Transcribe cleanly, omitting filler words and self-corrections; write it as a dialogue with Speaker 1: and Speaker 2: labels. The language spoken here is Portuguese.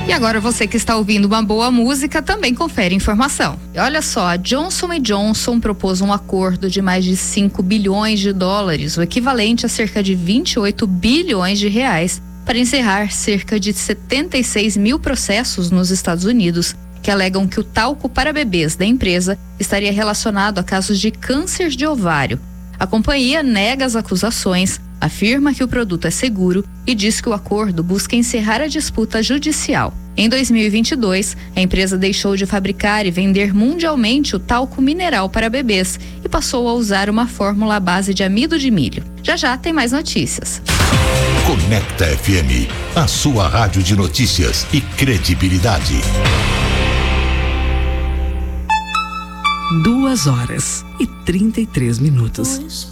Speaker 1: E agora você que está ouvindo uma boa música também confere informação. E olha só, a Johnson & Johnson propôs um acordo de mais de 5 bilhões de dólares, o equivalente a cerca de 28 bilhões de reais, para encerrar cerca de 76 mil processos nos Estados Unidos, que alegam que o talco para bebês da empresa estaria relacionado a casos de câncer de ovário. A companhia nega as acusações, afirma que o produto é seguro e diz que o acordo busca encerrar a disputa judicial. Em 2022, a empresa deixou de fabricar e vender mundialmente o talco mineral para bebês e passou a usar uma fórmula à base de amido de milho. Já já tem mais notícias.
Speaker 2: Conecta FM, a sua rádio de notícias e credibilidade.
Speaker 3: 2h33.